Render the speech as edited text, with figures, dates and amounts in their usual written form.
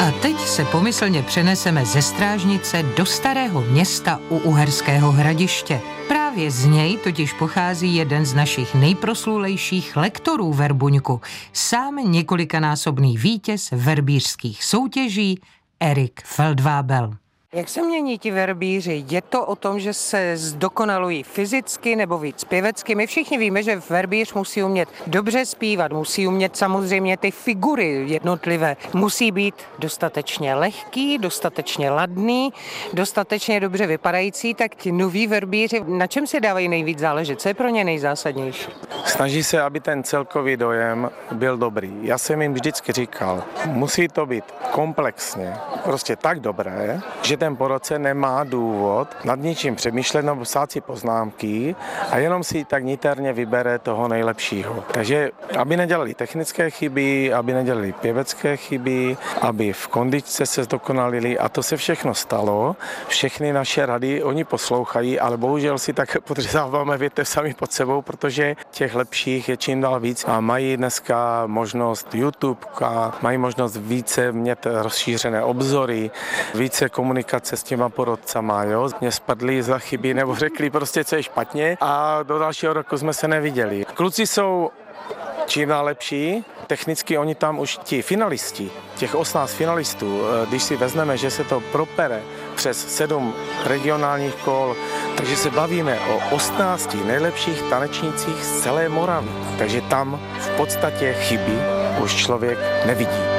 A teď se pomyslně přeneseme ze Strážnice do Starého Města u Uherského Hradiště. Právě z něj totiž pochází jeden z našich nejproslulejších lektorů verbuňku, sám několikanásobný vítěz verbířských soutěží Erik Feldvábel. Jak se mění ti verbíři? Je to o tom, že se zdokonalují fyzicky nebo víc pěvecky? My všichni víme, že verbíř musí umět dobře zpívat, musí umět samozřejmě ty figury jednotlivé. Musí být dostatečně lehký, dostatečně ladný, dostatečně dobře vypadající, tak ti noví verbíři na čem si dávají nejvíc záležet? Co je pro ně nejzásadnější? Snaží se, aby ten celkový dojem byl dobrý. Já jsem jim vždycky říkal, musí to být komplexně, prostě tak dobré, že ten porodce nemá důvod nad ničím přemýšlet nebo psát si poznámky a jenom si tak niterně vybere toho nejlepšího. Takže aby nedělali technické chyby, aby nedělali pěvecké chyby, aby v kondičce se zdokonalili a to se všechno stalo. Všechny naše rady oni poslouchají, ale bohužel si tak podřezáváme větev sami pod sebou, protože těch lepších je čím dál víc a mají dneska možnost YouTube, mají možnost více mít rozšířené obzory, více komunikace s těma porodcama, jo. Mě spadli za chyby nebo řekli prostě, co je špatně a do dalšího roku jsme se neviděli. Kluci jsou čím dál lepší, technicky oni tam už ti finalisti, těch 18 finalistů, když si vezmeme, že se to propere přes 7 regionálních kol, takže se bavíme o 18 nejlepších tanečnících z celé Moravy. Takže tam v podstatě chyby už člověk nevidí.